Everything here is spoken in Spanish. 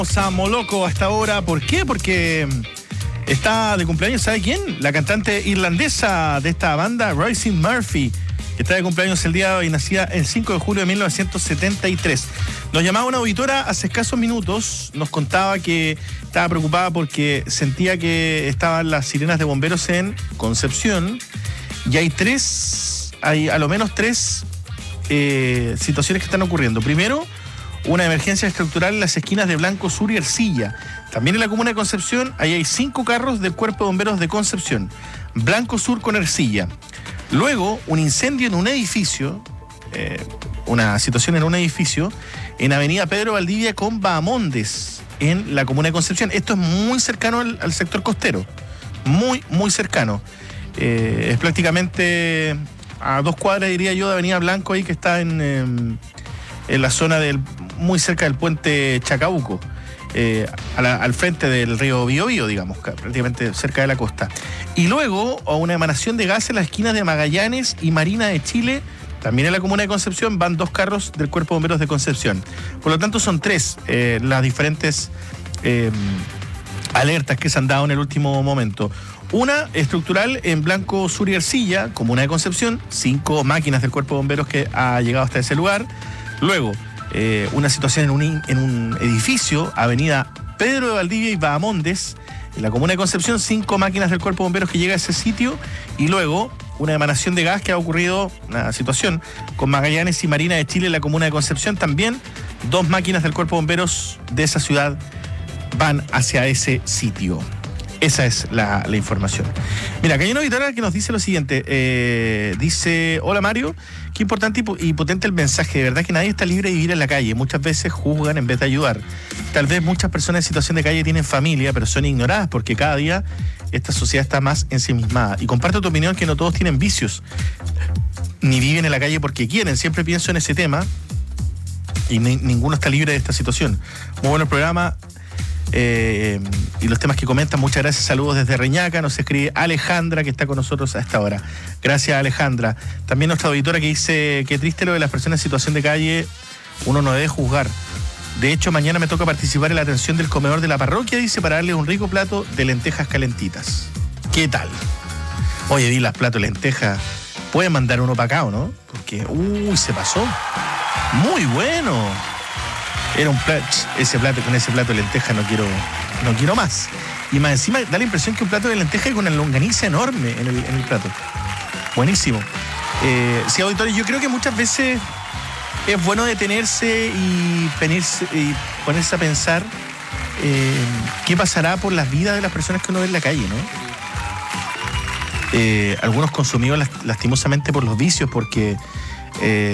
A Moloko hasta ahora. ¿Por qué? Porque está de cumpleaños, ¿sabe quién? La cantante irlandesa de esta banda, Roisin Murphy, que está de cumpleaños el día de hoy, nacida el 5 de julio de 1973. Nos llamaba una auditora hace escasos minutos, nos contaba que estaba preocupada porque sentía que estaban las sirenas de bomberos en Concepción y hay a lo menos tres situaciones que están ocurriendo. Primero, una emergencia estructural en las esquinas de Blanco Sur y Ercilla. También en la comuna de Concepción, ahí hay 5 carros del Cuerpo de Bomberos de Concepción. Blanco Sur con Ercilla. Luego, un incendio en un edificio, una situación en un edificio, en Avenida Pedro Valdivia con Bahamondes, en la comuna de Concepción. Esto es muy cercano al sector costero. Muy, muy cercano. Es prácticamente a 2 cuadras, diría yo, de Avenida Blanco, ahí que está en la zona muy cerca del puente Chacabuco, al frente del río Biobío, digamos, prácticamente cerca de la costa. Y luego, a una emanación de gas en las esquinas de Magallanes y Marina de Chile, también en la comuna de Concepción, van 2 carros del Cuerpo de Bomberos de Concepción. Por lo tanto, son 3 las diferentes alertas que se han dado en el último momento. Una estructural en Blanco Sur y Ercilla, comuna de Concepción, 5 máquinas del Cuerpo de Bomberos que ha llegado hasta ese lugar. Luego, una situación en un edificio, Avenida Pedro de Valdivia y Bahamondes, en la comuna de Concepción, 5 máquinas del Cuerpo de Bomberos que llega a ese sitio. Y luego, una emanación de gas que ha ocurrido, una situación con Magallanes y Marina de Chile en la comuna de Concepción. También 2 máquinas del Cuerpo de Bomberos de esa ciudad van hacia ese sitio. Esa es la información. Mira, acá hay una auditora que nos dice lo siguiente. Dice: hola Mario, qué importante y potente el mensaje. De verdad que nadie está libre de vivir en la calle. Muchas veces juzgan en vez de ayudar. Tal vez muchas personas en situación de calle tienen familia, pero son ignoradas porque cada día esta sociedad está más ensimismada. Y comparto tu opinión que no todos tienen vicios, ni viven en la calle porque quieren. Siempre pienso en ese tema y ninguno está libre de esta situación. Muy bueno el programa. Y los temas que comentan, muchas gracias, saludos desde Reñaca. Nos escribe Alejandra, que está con nosotros a esta hora. Gracias, Alejandra. También nuestra auditora que dice: qué triste lo de las personas en situación de calle, uno no debe juzgar. De hecho, mañana me toca participar en la atención del comedor de la parroquia, dice, para darle un rico plato de lentejas calentitas. ¿Qué tal? Oye, vi las platos de lentejas. Pueden mandar uno para acá, ¿o no? Porque, se pasó. Muy bueno. Era un plato, con ese plato de lenteja no quiero más. Y más encima da la impresión que un plato de lenteja con una longaniza enorme en el plato. Buenísimo. Sí, auditores, yo creo que muchas veces es bueno detenerse y ponerse a pensar qué pasará por las vidas de las personas que uno ve en la calle, ¿no? Algunos consumidos lastimosamente por los vicios, porque